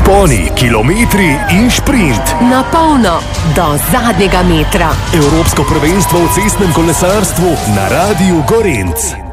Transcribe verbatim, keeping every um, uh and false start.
Vzponi, kilometri in šprint. Na polno, do zadnjega metra. Evropsko prvenstvo v cestnem kolesarstvu na Radiu Gorenc.